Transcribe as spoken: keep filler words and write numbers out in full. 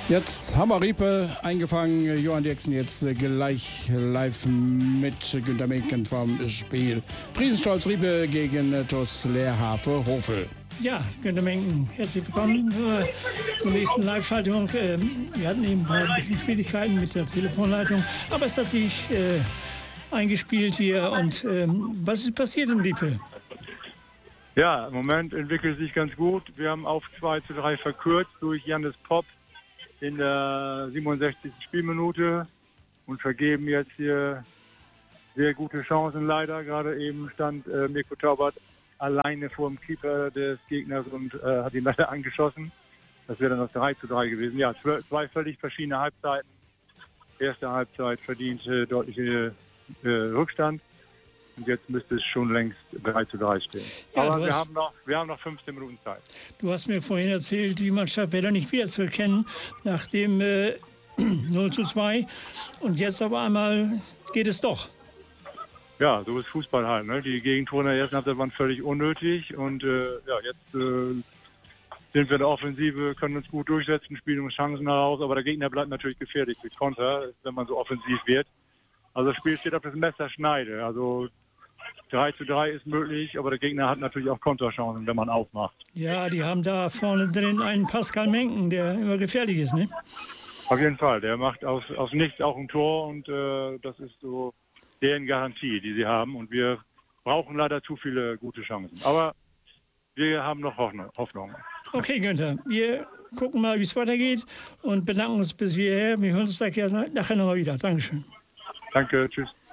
Jetzt haben wir Riepe eingefangen. Johann Dirksen jetzt gleich live mit Günter Menken vom Spiel. Friesenstolz Riepe gegen TuS Lehrhafe Hofel. Ja, Günter Menken, herzlich willkommen äh, zur nächsten Live-Schaltung. Äh, wir hatten eben ein bisschen Schwierigkeiten mit der Telefonleitung, aber es hat sich äh, eingespielt hier. Und ähm, was ist passiert in Riepe? Ja, im Moment entwickelt es sich ganz gut. Wir haben auf zwei zu drei verkürzt durch Jannis Popp in der siebenundsechzigsten Spielminute und vergeben jetzt hier sehr gute Chancen leider. Gerade eben stand äh, Mirko Taubert alleine vor dem Keeper des Gegners und äh, hat ihn leider angeschossen. Das wäre dann das drei zu drei gewesen. Ja, zwei völlig verschiedene Halbzeiten. Erste Halbzeit verdient äh, deutliche äh, Rückstand. Und jetzt müsste es schon längst drei zu drei stehen. Ja, aber wir, hast, haben noch, wir haben noch fünfzehn Minuten Zeit. Du hast mir vorhin erzählt, die Mannschaft wäre nicht wiederzuerkennen nach dem äh, null zu zwei. Und jetzt auf einmal geht es doch. Ja, so ist Fußball halt. Ne? Die Gegentore in der ersten Halbzeit waren völlig unnötig. Und äh, ja, jetzt äh, sind wir in der Offensive, können uns gut durchsetzen, spielen uns Chancen heraus. Aber der Gegner bleibt natürlich gefährlich durch Konter, wenn man so offensiv wird. Also das Spiel steht auf das Messerschneide. Also drei zu drei ist möglich, aber der Gegner hat natürlich auch Konterchancen, wenn man aufmacht. Ja, die haben da vorne drin einen Pascal Menken, der immer gefährlich ist, ne? Auf jeden Fall, der macht aus, aus nichts auch ein Tor und äh, das ist so deren Garantie, die sie haben. Und wir brauchen leider zu viele gute Chancen. Aber wir haben noch Hoffnung. Okay, Günther, wir gucken mal, wie es weitergeht und bedanken uns bis hierher. Wir hören uns nachher nochmal wieder. Dankeschön. Danke, tschüss.